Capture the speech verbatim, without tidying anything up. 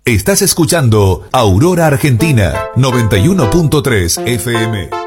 Estás escuchando Aurora Argentina noventa y uno punto tres F M.